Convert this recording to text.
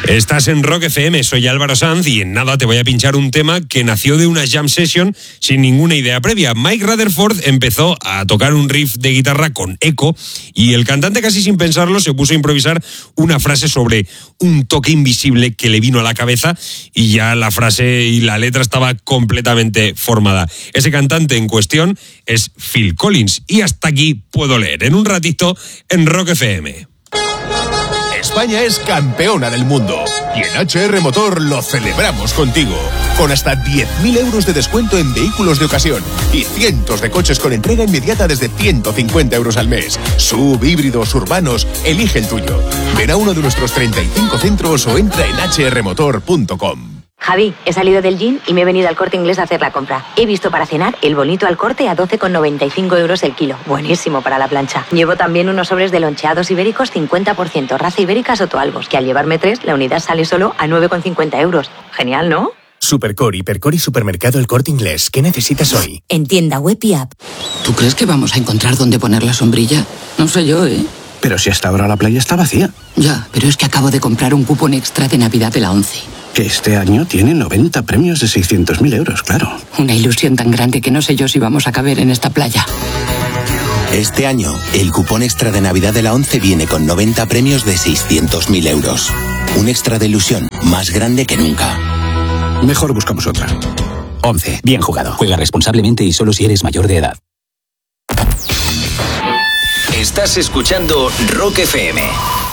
Estás en Rock FM, soy Álvaro Sanz y en nada te voy a pinchar un tema que nació de una jam session sin ninguna idea previa. Mike Rutherford empezó a tocar un riff de guitarra con eco y el cantante casi sin pensarlo se puso a improvisar una frase sobre un toque invisible que le vino a la cabeza y ya la frase y la letra estaba completamente formada. Ese cantante en cuestión es Phil Collins y hasta aquí puedo leer. En un ratito en Rock FM. España es campeona del mundo y en HR Motor lo celebramos contigo. Con hasta 10.000 euros de descuento en vehículos de ocasión y cientos de coches con entrega inmediata desde 150 euros al mes. SUV, híbridos, urbanos, elige el tuyo. Ven a uno de nuestros 35 centros o entra en hrmotor.com. Javi, he salido del gym y me he venido al Corte Inglés a hacer la compra. He visto para cenar el bonito al Corte a 12,95 euros el kilo. Buenísimo para la plancha. Llevo también unos sobres de loncheados ibéricos 50%, raza ibérica Sotoalbos, que al llevarme 3, la unidad sale solo a 9,50 euros. Genial, ¿no? Supercore, Hipercore y Supermercado El Corte Inglés. ¿Qué necesitas hoy? En tienda web y app. ¿Tú crees que vamos a encontrar dónde poner la sombrilla? No sé yo, ¿eh? Pero si hasta ahora la playa está vacía. Ya, pero es que acabo de comprar un cupón extra de Navidad de la ONCE. Que este año tiene 90 premios de 600.000 euros, claro. Una ilusión tan grande que no sé yo si vamos a caber en esta playa. Este año, el cupón extra de Navidad de la ONCE viene con 90 premios de 600.000 euros. Un extra de ilusión más grande que nunca. Mejor buscamos otra. ONCE, bien jugado. Juega responsablemente y solo si eres mayor de edad. Estás escuchando Rock FM.